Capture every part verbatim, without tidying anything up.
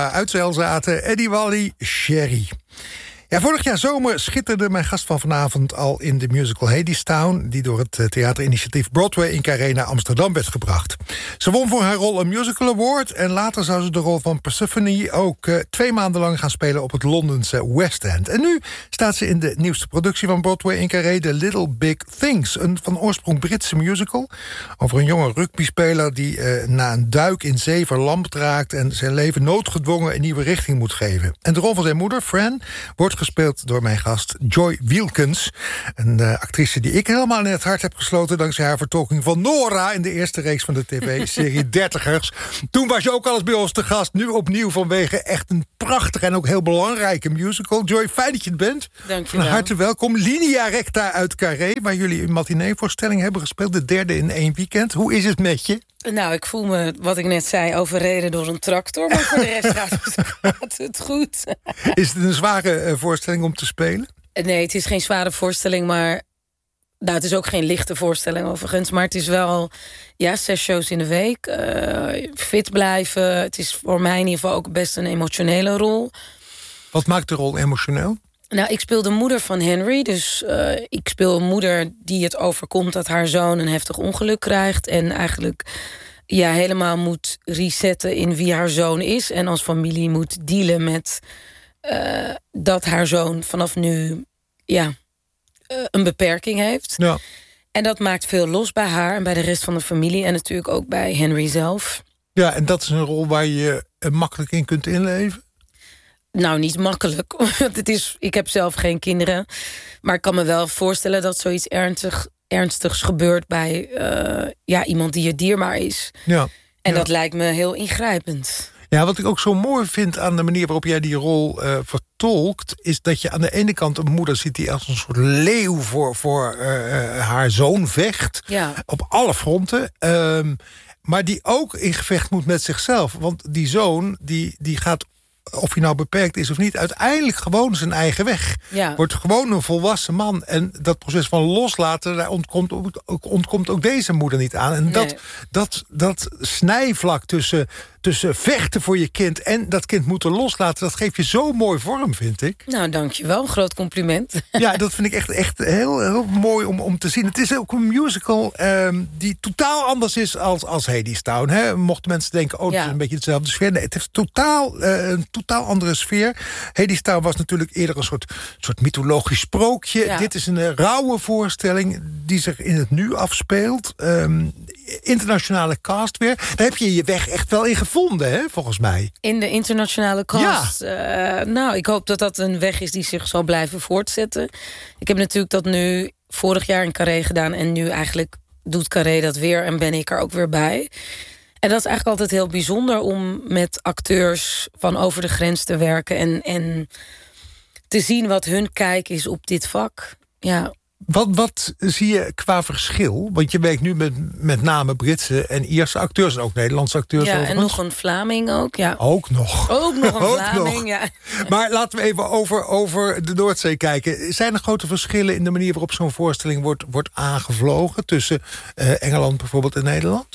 Uitzeil zaten Eddie Wally, Sherry. Ja, vorig jaar zomer schitterde mijn gast van vanavond al in de musical Hadestown, die door het theaterinitiatief Broadway in Carré naar Amsterdam werd gebracht. Ze won voor haar rol een musical award en later zou ze de rol van Persephone ook uh, twee maanden lang gaan spelen op het Londense West End. En nu staat ze in de nieuwste productie van Broadway in Carré, The Little Big Things, een van oorsprong Britse musical over een jonge rugbyspeler die uh, na een duik in zee verlamd raakt en zijn leven noodgedwongen een nieuwe richting moet geven. En de rol van zijn moeder, Fran, wordt gespeeld door mijn gast Joy Wilkins. Een uh, actrice die ik helemaal in het hart heb gesloten dankzij haar vertolking van Nora in de eerste reeks van de tv-serie Dertigers. Toen was je ook al eens bij ons te gast. Nu opnieuw vanwege echt een prachtige en ook heel belangrijke musical. Joy, fijn dat je het bent. Dank je wel. Van harte welkom. Linea Recta uit Carré, waar jullie een matineevoorstelling hebben gespeeld. De derde in één weekend. Hoe is het met je? Nou, ik voel me, wat ik net zei, overreden door een tractor. Maar voor de rest gaat het, gaat het goed. Is het een zware uh, voorstelling om te spelen? Nee, het is geen zware voorstelling, maar... Nou, het is ook geen lichte voorstelling overigens. Maar het is wel, ja, zes shows in de week. Uh, fit blijven. Het is voor mij in ieder geval ook best een emotionele rol. Wat maakt de rol emotioneel? Nou, ik speel de moeder van Henry. Dus uh, ik speel een moeder die het overkomt dat haar zoon een heftig ongeluk krijgt. En eigenlijk ja, helemaal moet resetten in wie haar zoon is. En als familie moet dealen met uh, dat haar zoon vanaf nu ja, uh, een beperking heeft. Ja. En dat maakt veel los bij haar en bij de rest van de familie. En natuurlijk ook bij Henry zelf. Ja, en dat is een rol waar je je uh, makkelijk in kunt inleven? Nou, niet makkelijk. Het is, ik heb zelf geen kinderen. Maar ik kan me wel voorstellen dat zoiets ernstig, ernstigs gebeurt bij uh, ja, iemand die je dierbaar is. Ja, en ja. dat lijkt me heel ingrijpend. Ja, wat ik ook zo mooi vind aan de manier waarop jij die rol uh, vertolkt, is dat je aan de ene kant een moeder ziet die als een soort leeuw voor, voor uh, haar zoon vecht. Ja. Op alle fronten. Um, maar die ook in gevecht moet met zichzelf. Want die zoon, die, die gaat, of hij nou beperkt is of niet, uiteindelijk gewoon zijn eigen weg. Ja. Wordt gewoon een volwassen man. En dat proces van loslaten, daar ontkomt ook, ontkomt ook deze moeder niet aan. En Nee. dat, dat, dat snijvlak tussen, tussen vechten voor je kind en dat kind moeten loslaten, dat geeft je zo mooi vorm, vind ik. Nou, dankjewel. Groot compliment. Ja, dat vind ik echt, echt heel, heel mooi om, om te zien. Het is ook een musical um, die totaal anders is als, als Hadestown. Hè? Mochten mensen denken, oh, het Ja. is een beetje dezelfde sfeer. Nee, het heeft totaal, uh, een totaal andere sfeer. Hadestown was natuurlijk eerder een soort, soort mythologisch sprookje. Ja. Dit is een uh, rauwe voorstelling die zich in het nu afspeelt. Um, internationale cast weer. Daar heb je je weg echt wel in gevonden, hè, volgens mij. In de internationale cast. Ja. Uh, nou, ik hoop dat dat een weg is die zich zal blijven voortzetten. Ik heb natuurlijk dat nu vorig jaar in Carré gedaan en nu eigenlijk doet Carré dat weer en ben ik er ook weer bij. En dat is eigenlijk altijd heel bijzonder om met acteurs van over de grens te werken en, en te zien wat hun kijk is op dit vak. Ja. Wat, wat zie je qua verschil? Want je werkt nu met met name Britse en Ierse acteurs en ook Nederlandse acteurs. Ja, overigens. en nog een Vlaming ook, ja. Ook nog. Ook nog een Ook Vlaming, nog. ja. Maar laten we even over, over de Noordzee kijken. Zijn er grote verschillen in de manier waarop zo'n voorstelling wordt, wordt aangevlogen tussen uh, Engeland bijvoorbeeld en Nederland?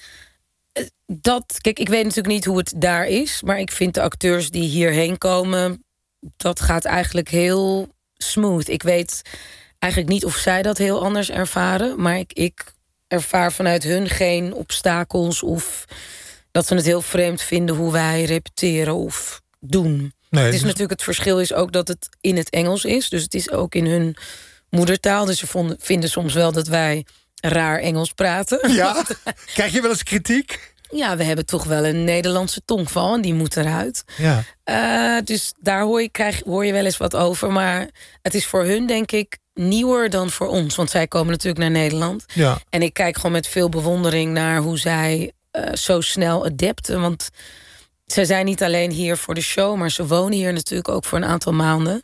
Dat, kijk, ik weet natuurlijk niet hoe het daar is, maar ik vind de acteurs die hierheen komen, dat gaat eigenlijk heel smooth. Ik weet eigenlijk niet of zij dat heel anders ervaren, maar ik, ik ervaar vanuit hun geen obstakels of dat ze het heel vreemd vinden hoe wij repeteren of doen. Nee, het is dus... natuurlijk, het verschil is ook dat het in het Engels is, dus het is ook in hun moedertaal. Dus ze vonden, vinden soms wel dat wij raar Engels praten. Ja? Krijg je wel eens kritiek? Ja, we hebben toch wel een Nederlandse tongval en die moet eruit. Ja. Uh, dus daar hoor je, krijg, hoor je wel eens wat over. Maar het is voor hun, denk ik, nieuwer dan voor ons. Want zij komen natuurlijk naar Nederland. Ja. En ik kijk gewoon met veel bewondering naar hoe zij uh, zo snel adapten. Want zij zijn niet alleen hier voor de show, maar ze wonen hier natuurlijk ook voor een aantal maanden.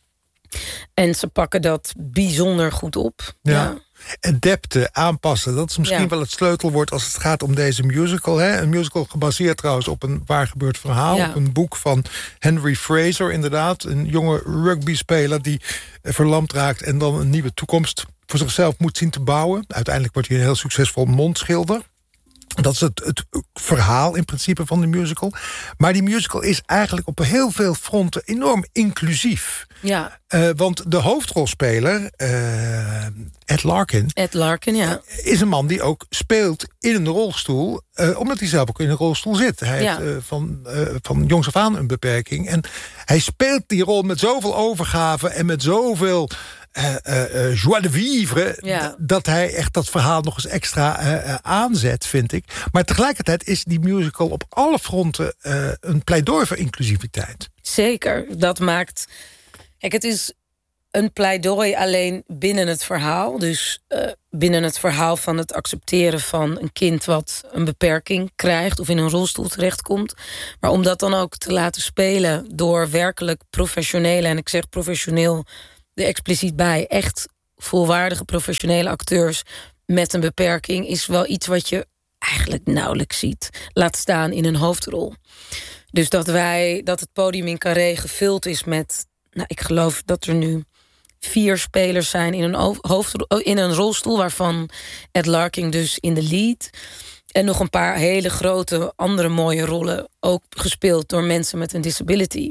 En ze pakken dat bijzonder goed op. Ja. Ja. Adapten, aanpassen, dat is misschien Ja. wel het sleutelwoord als het gaat om deze musical. Hè? Een musical gebaseerd trouwens op een waar gebeurd verhaal. Ja. Op een boek van Henry Fraser, inderdaad. Een jonge rugbyspeler die verlamd raakt en dan een nieuwe toekomst voor zichzelf moet zien te bouwen. Uiteindelijk wordt hij een heel succesvol mondschilder. Dat is het, het verhaal in principe van de musical. Maar die musical is eigenlijk op heel veel fronten enorm inclusief. Ja. Uh, want de hoofdrolspeler, uh, Ed Larkin... Ed Larkin, ja. Is een man die ook speelt in een rolstoel. Uh, omdat hij zelf ook in een rolstoel zit. Hij ja. heeft uh, van, uh, van jongs af aan een beperking. En hij speelt die rol met zoveel overgave en met zoveel... Uh, uh, uh, joie de vivre, ja. d- dat hij echt dat verhaal nog eens extra uh, uh, aanzet, vind ik. Maar tegelijkertijd is die musical op alle fronten uh, een pleidooi voor inclusiviteit. Zeker, dat maakt... Kijk, het is een pleidooi alleen binnen het verhaal. Dus uh, binnen het verhaal van het accepteren van een kind wat een beperking krijgt of in een rolstoel terechtkomt. Maar om dat dan ook te laten spelen door werkelijk professionele, en ik zeg professioneel er expliciet bij, echt volwaardige professionele acteurs met een beperking, is wel iets wat je eigenlijk nauwelijks ziet. Laat staan in een hoofdrol. Dus dat wij, dat het podium in Carré gevuld is met, nou, ik geloof dat er nu vier spelers zijn in een, hoofdrol, in een rolstoel, waarvan Ed Larkin dus in de lead. En nog een paar hele grote andere mooie rollen, ook gespeeld door mensen met een disability.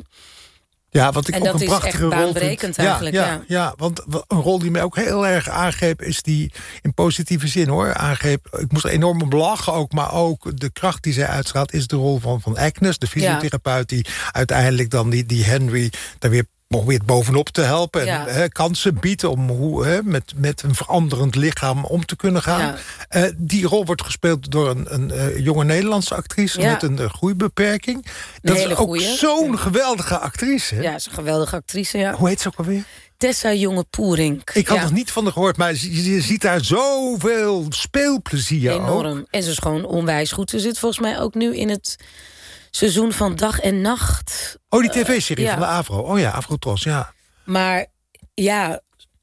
Ja, wat ik en ook dat een is prachtige echt rol baanbrekend vind. eigenlijk. Ja, Ja, ja, ja, want een rol die mij ook heel erg aangreep, is die in positieve zin hoor. Aangreep, ik moest er enorm om lachen ook, maar ook de kracht die zij uitstraalt is de rol van, van Agnes, de fysiotherapeut, ja. die uiteindelijk dan die, die Henry daar weer probeert bovenop te helpen en ja. he, kansen biedt om hoe, he, met, met een veranderend lichaam om te kunnen gaan. Ja. Uh, die rol wordt gespeeld door een, een uh, jonge Nederlandse actrice ja. met een uh, groeibeperking. Dat is ook zo'n ja. geweldige actrice. Ja, is een geweldige actrice, ja. Hoe heet ze ook alweer? Tessa Jonge-Poerink. Ik had ja. nog niet van haar gehoord, maar je, je ziet daar zoveel speelplezier enorm. Ook. En ze is gewoon onwijs goed. Ze zit volgens mij ook nu in het seizoen van Dag en Nacht. Oh, die tv-serie uh, ja. van de Avro. Oh ja, Afrotros, ja. Maar ja,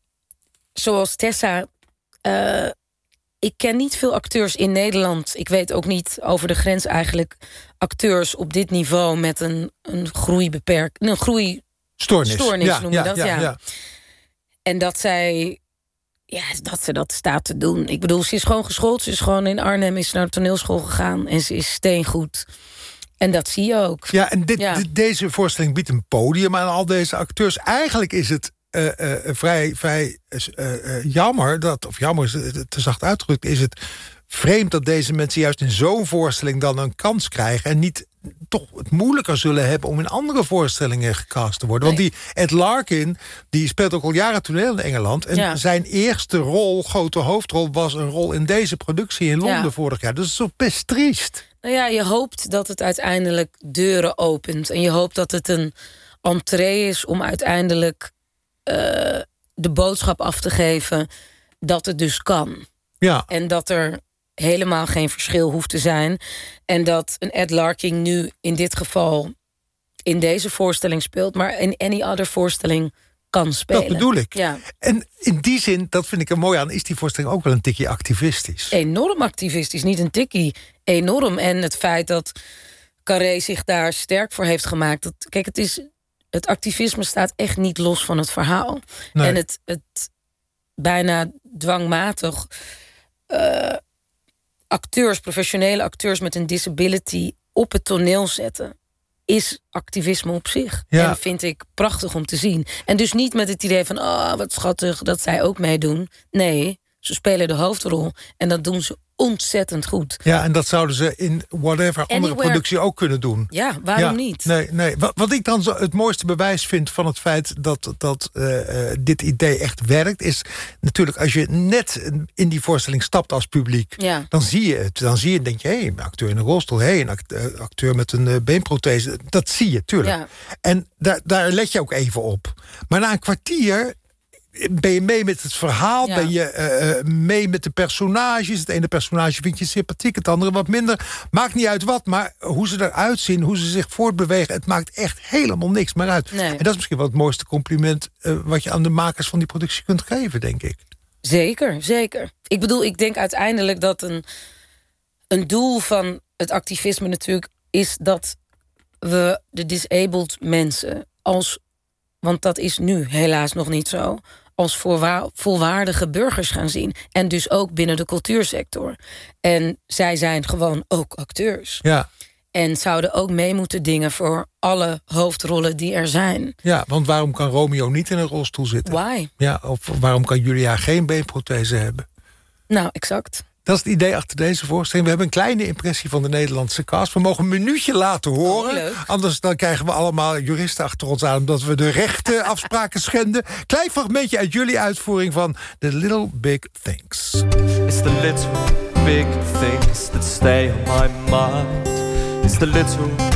zoals Tessa, Uh, ik ken niet veel acteurs in Nederland. Ik weet ook niet over de grens eigenlijk acteurs op dit niveau met een, een groeibeperking, een groei Stoornis, Stoornis ja, noem je ja, dat, ja, ja. ja. En dat zij, ja, dat ze dat staat te doen. Ik bedoel, ze is gewoon geschoold. Ze is gewoon in Arnhem, is naar de toneelschool gegaan en ze is steengoed. En dat zie je ook. Ja, en dit, ja. dit, deze voorstelling biedt een podium aan al deze acteurs. Eigenlijk is het uh, uh, vrij, vrij uh, uh, jammer, dat, of jammer is het te zacht uitgedrukt, is het vreemd dat deze mensen juist in zo'n voorstelling dan een kans krijgen en niet toch het moeilijker zullen hebben om in andere voorstellingen gecast te worden. Nee. Want die Ed Larkin, die speelt ook al jaren toneel in Engeland. En ja. zijn eerste rol, grote hoofdrol, was een rol in deze productie in Londen ja. vorig jaar. Dus dat is best triest. Nou ja, je hoopt dat het uiteindelijk deuren opent. En je hoopt dat het een entree is om uiteindelijk uh, de boodschap af te geven dat het dus kan. Ja. En dat er helemaal geen verschil hoeft te zijn. En dat een Ed Larkin nu in dit geval in deze voorstelling speelt, maar in any other voorstelling kan spelen. Dat bedoel ik. Ja. En in die zin, dat vind ik er mooi aan, is die voorstelling ook wel een tikje activistisch. Enorm activistisch, niet een tikkie. Enorm. En het feit dat Carré zich daar sterk voor heeft gemaakt. Dat, kijk, het is, het activisme staat echt niet los van het verhaal. Nee. En het, het bijna dwangmatig Uh, acteurs, professionele acteurs met een disability op het toneel zetten, is activisme op zich. Ja. En vind ik prachtig om te zien. En dus niet met het idee van, oh, wat schattig dat zij ook meedoen. Nee, ze spelen de hoofdrol en dat doen ze ontzettend goed. Ja, en dat zouden ze in whatever Anywhere. andere productie ook kunnen doen. Ja, waarom ja, niet? Nee, nee. Wat, wat ik dan zo het mooiste bewijs vind van het feit dat, dat uh, dit idee echt werkt, is natuurlijk als je net in die voorstelling stapt als publiek, ja. dan zie je het. Dan zie je, denk je, hé, hey, een acteur in een rolstoel, hé, hey, een acteur met een uh, beenprothese. Dat zie je, tuurlijk. Ja. En daar, daar let je ook even op. Maar na een kwartier ben je mee met het verhaal, ja. ben je uh, mee met de personages. Het ene personage vind je sympathiek, het andere wat minder. Maakt niet uit wat, maar hoe ze eruit zien, hoe ze zich voortbewegen, het maakt echt helemaal niks meer uit. Nee. En dat is misschien wel het mooiste compliment uh, wat je aan de makers van die productie kunt geven, denk ik. Zeker, zeker. Ik bedoel, ik denk uiteindelijk dat een, een doel van het activisme natuurlijk is dat we de disabled mensen als, want dat is nu helaas nog niet zo, als voorwa- volwaardige burgers gaan zien. En dus ook binnen de cultuursector. En zij zijn gewoon ook acteurs. Ja. En zouden ook mee moeten dingen voor alle hoofdrollen die er zijn. Ja, want waarom kan Romeo niet in een rolstoel zitten? Why? Ja, of waarom kan Julia geen beenprothese hebben? Nou, exact. Dat is het idee achter deze voorstelling. We hebben een kleine impressie van de Nederlandse cast. We mogen een minuutje laten horen. Oh, Anders dan krijgen we allemaal juristen achter ons aan... omdat we de rechtenafspraken schenden. Klein fragmentje uit jullie uitvoering van The Little Big Things. It's the little big things that stay on my mind. It's the little